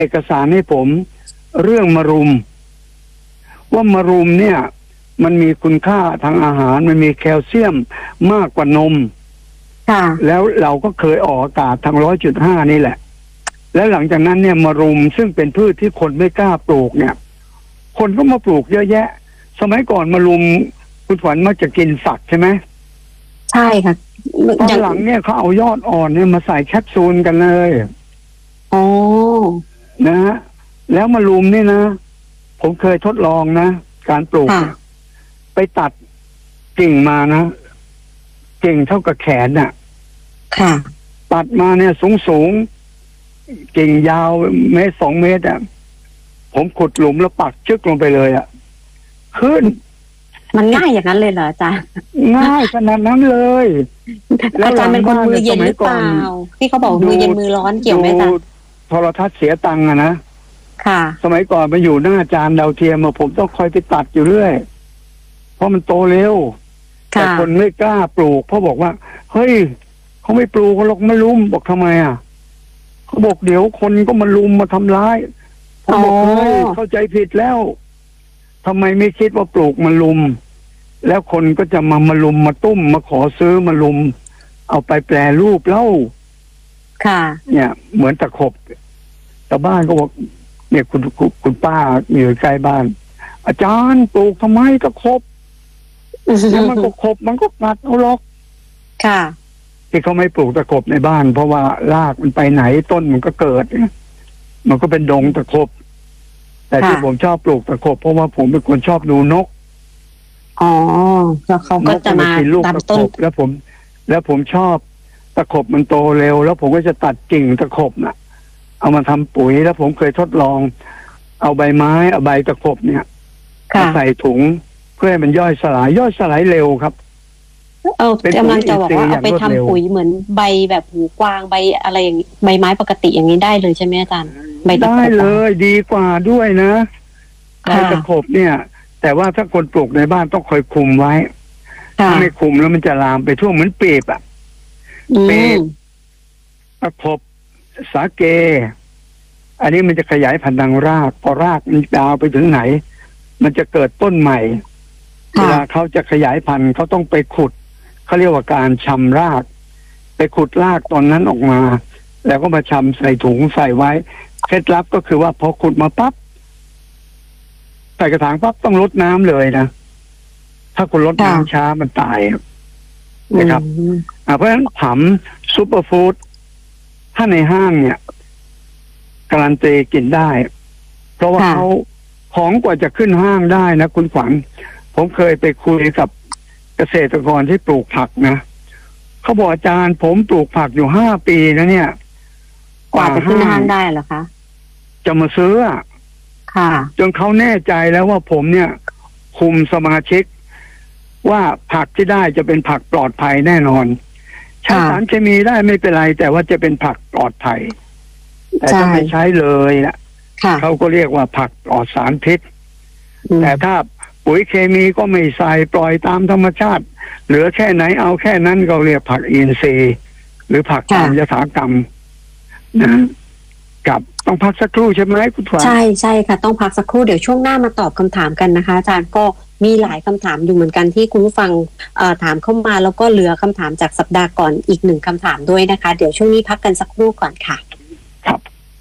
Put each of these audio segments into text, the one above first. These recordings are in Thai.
เอกสารให้ผมเรื่องมะรุมว่ามะรุมเนี่ยมันมีคุณค่าทางอาหารมันมีแคลเซียมมากกว่านมค่ะแล้วเราก็เคยออกอากาศทาง100.5นี่แหละแล้วหลังจากนั้นเนี่ยมะรุมซึ่งเป็นพืชที่คนไม่กล้าปลูกเนี่ยคนก็มาปลูกเยอะแยะสมัยก่อนมะรุมคุณขวัญมักจะกินฝักใช่ไหมใช่ค่ะตอนหลังเนี่ยเขาเอายอดอ่อนเนี่ยมาใส่แคปซูลกันเลยอ๋อนะฮะแล้วมะรุมนี่นะผมเคยทดลองนะการปลูกไปตัดกิ่งมานะกิ่งเท่ากับแขนน่ะค่ะตัดมาเนี่ยสูงกิ่งยาว1-2 เมตรอ่ะผมขุดหลุมแล้วปักชึกลงไปเลยอ่ะขึ้นมันง่ายอย่างนั้นเลยเหรออาจารย์ง่ายขนาดนั้นเลยอาจารย์เป็นคนมือเย็นหรือเปล่าที่เขาบอกมือเย็นมือร้อนเกี่ยวไหมอาจารย์โทรทัศน์เสียตังค์อะนะค่ะสมัยก่อนมาอยู่หน้าจานดาวเทียมผมต้องคอยไปตัดอยู่เรื่อยเพราะมันโตเร็วแต่คนไม่กล้าปลูกเพราะบอกว่าเฮ้ยเขาไม่ปลูกเขาหรอกไม่รุมบอกทำไมอ่ะเขาบอกเดี๋ยวคนก็มารุมมาทำร้ายผมบอกเฮ้ยเข้าใจผิดแล้วทำไมไม่คิดว่าปลูกมารุมแล้วคนก็จะมารุมมาตุ้มมาขอซื้อมารุมเอาไปแปรรูปแล้วค่ะเนี่ยเหมือนตะขบชาวบ้านก็บอกเนี่ยคุณป้าอยู่ใกล้บ้านอาจารย์ปลูกทำไมตะขบแล้วมันก็ขบมันก็กัดเอาหรอกค่ะที่เขาไม่ปลูกตะขบในบ้านเพราะว่ารากมันไปไหนต้นมันก็เกิดมันก็เป็นดงตะขบแต่ที่ผมชอบปลูกตะขบเพราะว่าผมเป็นคนชอบดูนกอ๋อแล้วเขาก็จะมาตามต้นแล้วผมชอบตะขบมันโตเร็วแล้วผมก็จะตัดกิ่งตะขบน่ะเอามาทำปุ๋ยแล้วผมเคยทดลองเอาใบไม้เอาใบตะขบเนี่ยมาใส่ถุงเพื่อให้มันย่อยสลายเร็วครับกำลังจะบอกว่าเอาไปทำปุ๋ยเหมือนใบแบบหูกวางใบอะไรอย่างใบไม้ปกติอย่างนี้ได้เลยใช่ไหมอาจารย์ใบตะขบได้เลยดีกว่าด้วยนะใบตะขบเนี่ยแต่ว่าถ้าคนปลูกในบ้านต้องคอยคุมไว้ถ้าไม่คุมแล้วมันจะลามไปทั่วเหมือนปีบอ่ะปีบตะขบสาเกอันนี้มันจะขยายพันธุ์ทางรากพอรากมันยาวไปถึงไหนมันจะเกิดต้นใหม่เวลาเขาจะขยายพันธุ์เขาต้องไปขุดเขาเรียกว่าการชำรากไปขุดรากตอนนั้นออกมาแล้วก็มาชำใส่ถุงใส่ไว้เคล็ดลับก็คือว่าพอขุดมาปั๊บใส่กระถางปั๊บต้องรดน้ำเลยนะถ้าคุณรดน้ำช้ามันตายนะครับเพราะฉะนั้นผำซูเปอร์ฟู้ดถ้าในห้างเนี่ยการันตีกินได้เพราะว่าเขาของกว่าจะขึ้นห้างได้นะคุณขวัญผมเคยไปคุยกับเกษตรกรที่ปลูกผักนะเขาบอกอาจารย์ผมปลูกผักอยู่5 ปีนะเนี่ยกว่าจะขึ้นห้างได้เหรอคะจะมาซื้อค่ะจนเขาแน่ใจแล้วว่าผมเนี่ยคุมสมาชิกว่าผักที่ได้จะเป็นผักปลอดภัยแน่นอนใช้สารเคมีได้ไม่เป็นไรแต่ว่าจะเป็นผักปลอดภัยแต่ถ้าไม่ใช้เลยนะเขาก็เรียกว่าผักปลอดสารพิษแต่ถ้าปุ๋ยเคมีก็ไม่ใส่ปล่อยตามธรรมชาติเหลือแค่ไหนเอาแค่นั้นก็เรียกผักอินทรีย์หรือผักตามยถากรรมนะกับต้องพักสักครู่ใช่ไหมคุณขวัญใช่ค่ะต้องพักสักครู่เดี๋ยวช่วงหน้ามาตอบคำถามกันนะคะอาจารย์ก็มีหลายคำถามอยู่เหมือนกันที่คุณผู้ฟังถามเข้ามาแล้วก็เหลือคำถามจากสัปดาห์ก่อนอีก1คำถามด้วยนะคะเดี๋ยวช่วงนี้พักกันสักครู่ก่อนค่ะครับ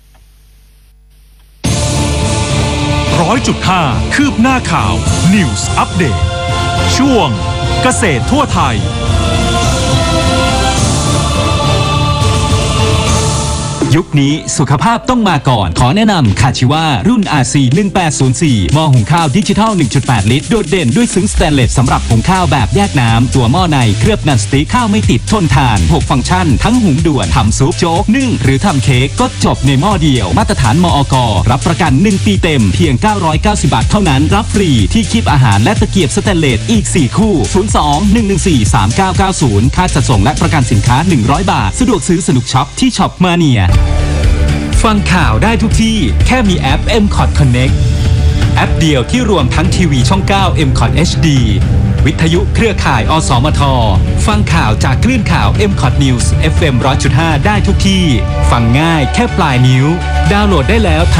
100.5 คืบหน้าข่าว News Update ช่วงเกษตรทั่วไทยยุคนี้สุขภาพต้องมาก่อนขอแนะนำคาชิวารุ่น RC 1804หม้อหุงข้าวดิจิทัล 1.8 ลิตรโดดเด่นด้วยซึ้งสแตนเลสสำหรับหุงข้าวแบบแยกน้ำตัวหม้อในเคลือบนันสติ๊กข้าวไม่ติดทนทาน6ฟังก์ชันทั้งหุงด่วนทำซุปโจ๊กนึ่งหรือทำเค้กก็จบในหม้อเดียวมาตรฐานมอก.รับประกัน1 ปีเต็มเพียง990 บาทเท่านั้นรับฟรีที่คีบอาหารและตะเกียบสแตนเลสอีก4คู่02-114-3990ค่าจัดส่งและประกันสินค้า100 บาทสะดวกซื้อสนุกช็อปที่ช็อปมาเนียฟังข่าวได้ทุกที่แค่มีแอป MCOT Connect แอปเดียวที่รวมทั้งทีวีช่อง 9 MCOT HD วิทยุเครือข่ายอสมทฟังข่าวจากคลื่นข่าว MCOT News FM 100.5 ได้ทุกที่ฟังง่ายแค่ปลายนิ้วดาวน์โหลดได้แล้ว